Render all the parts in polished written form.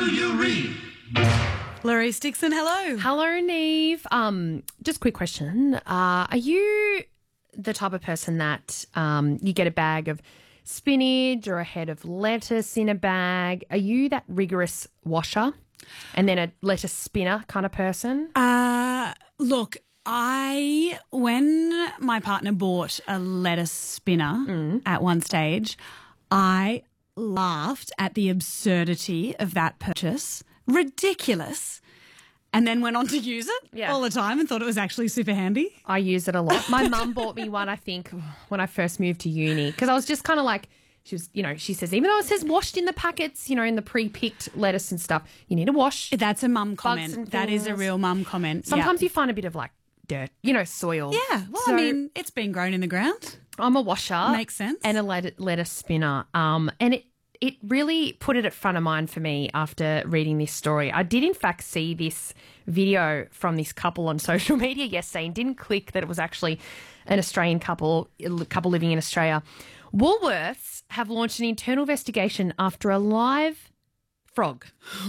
Louise Dixon, hello. Hello, Neve. Just a quick question. Are you the type of person that you get a bag of spinach or a head of lettuce in a bag? Are you that rigorous washer and then a lettuce spinner kind of person? Look, when my partner bought a lettuce spinner at one stage, I laughed at the absurdity of that purchase. Ridiculous. And then went on to use it all the time and thought it was actually super handy. I use it a lot. My mum bought me one, I think, when I first moved to uni, because I was just kind of like, she says, even though it says washed in the packets, in the pre-picked lettuce and stuff, you need to wash. That's a mum comment. That is a real mum comment. Sometimes you find a bit of like dirt, soil. Yeah. Well, it's been grown in the ground. I'm a washer. Makes sense. And a lettuce spinner. And it really put it at front of mind for me after reading this story. I did, in fact, see this video from this couple on social media yesterday and didn't click that it was actually an Australian couple living in Australia. Woolworths have launched an internal investigation after a live frog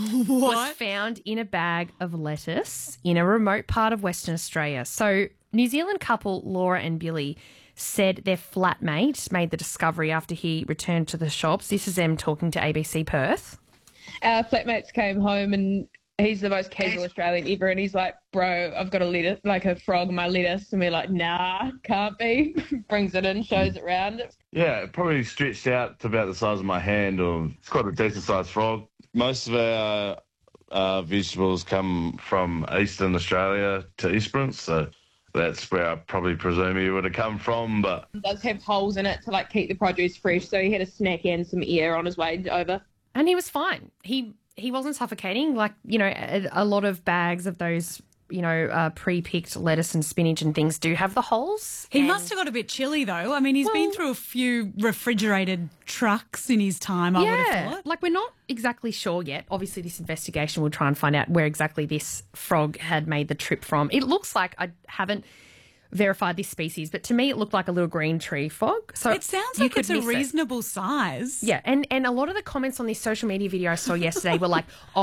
was found in a bag of lettuce in a remote part of Western Australia. So New Zealand couple Laura and Billy said their flatmate made the discovery after he returned to the shops. This is them talking to ABC Perth. Our flatmates came home and he's the most casual Australian ever, and he's like, bro, I've got a lettuce, like a frog in my lettuce. And we're like, nah, can't be. Brings it in, shows it around. Yeah, it probably stretched out to about the size of my hand, or it's quite a decent-sized frog. Most of our vegetables come from eastern Australia to Esperance, so that's where I probably presume he would have come from. But it does have holes in it to like keep the produce fresh, so he had a snack and some air on his way over. And he was fine. He wasn't suffocating. Like, a lot of bags of those, pre-picked lettuce and spinach and things do have the holes. He must have got a bit chilly, though. I mean, he's been through a few refrigerated trucks in his time, I would have thought. Like, we're not exactly sure yet. Obviously, this investigation will try and find out where exactly this frog had made the trip from. It looks like, I haven't verified this species, but to me it looked like a little green tree frog. So it sounds like it's a reasonable size. Yeah, and a lot of the comments on this social media video I saw yesterday were like,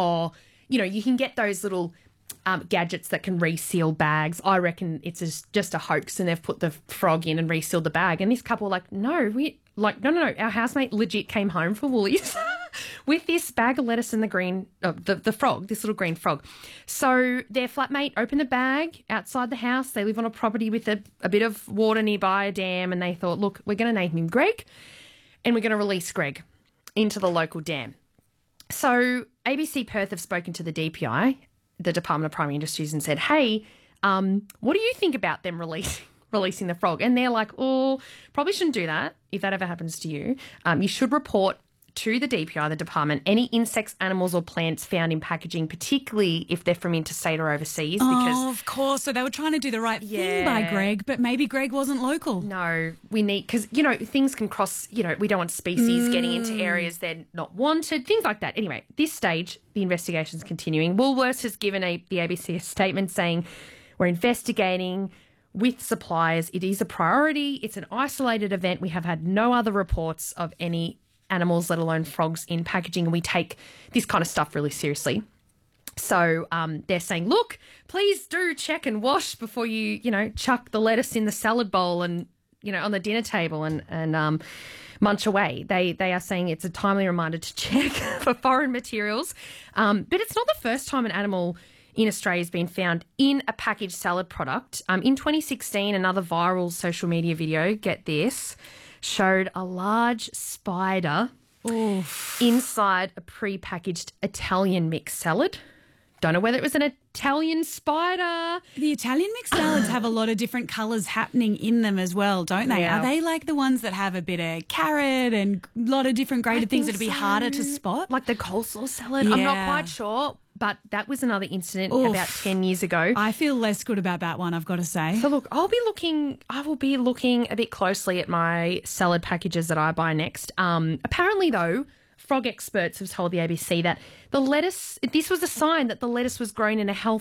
you can get those little gadgets that can reseal bags. I reckon it's just a hoax and they've put the frog in and resealed the bag. And this couple were like, no, our housemate legit came home from Woolies with this bag of lettuce and the frog, this little green frog. So their flatmate opened the bag outside the house. They live on a property with a bit of water nearby, a dam, and they thought, look, we're going to name him Greg and we're going to release Greg into the local dam. So ABC Perth have spoken to the DPI, the Department of Primary Industries, and said, hey, what do you think about them releasing the frog? And they're like, probably shouldn't do that if that ever happens to you. You should report to the DPI, the department, any insects, animals or plants found in packaging, particularly if they're from interstate or overseas. Because, of course. So they were trying to do the right thing by Greg, but maybe Greg wasn't local. No, we need, because, things can cross, we don't want species getting into areas they're not wanted, things like that. Anyway, this stage, the investigation's continuing. Woolworths has given the ABC a statement saying, we're investigating with suppliers. It is a priority. It's an isolated event. We have had no other reports of any animals, let alone frogs, in packaging, and we take this kind of stuff really seriously. So they're saying, look, please do check and wash before you, chuck the lettuce in the salad bowl and, on the dinner table and munch away. They are saying it's a timely reminder to check for foreign materials. But it's not the first time an animal in Australia has been found in a packaged salad product. In 2016, another viral social media video, get this, showed a large spider inside a pre-packaged Italian mixed salad. Don't know whether it was an Italian spider. The Italian mixed salads have a lot of different colours happening in them as well, don't they? Yeah. Are they like the ones that have a bit of carrot and a lot of different graded things that would be harder to spot? Like the coleslaw salad? Yeah. I'm not quite sure, but that was another incident about 10 years ago. I feel less good about that one, I've got to say. So look, I will be looking a bit closely at my salad packages that I buy next. Apparently though, frog experts have told the ABC that this was a sign that the lettuce was grown in a